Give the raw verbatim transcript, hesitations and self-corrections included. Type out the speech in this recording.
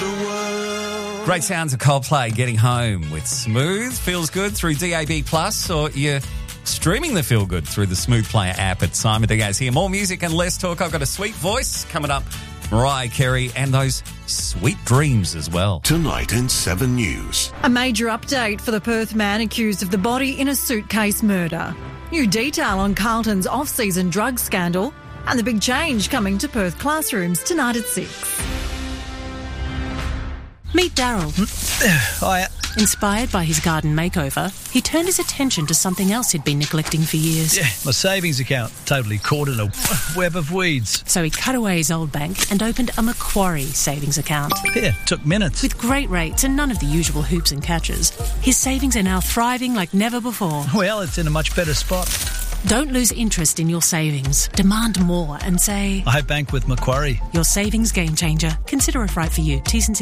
the world. Great sounds of Coldplay, Getting Home with Smooth. Feels good through D A B Plus, or you're streaming the Feel Good through the Smooth Player app at Simon Diaz here. More music and less talk. I've got a sweet voice coming up. Mariah Carey and those sweet dreams as well. Tonight in seven News. A major update for the Perth man accused of the body in a suitcase murder. New detail on Carlton's off-season drug scandal and the big change coming to Perth classrooms tonight at six. Meet Daryl. Hiya. Inspired by his garden makeover, he turned his attention to something else he'd been neglecting for years. Yeah, my savings account, totally caught in a web of weeds. So he cut away his old bank and opened a Macquarie savings account. Yeah, took minutes. With great rates and none of the usual hoops and catches, his savings are now thriving like never before. Well, it's in a much better spot. Don't lose interest in your savings. Demand more and say, I bank with Macquarie. Your savings game changer. Consider if right for you. T's and C's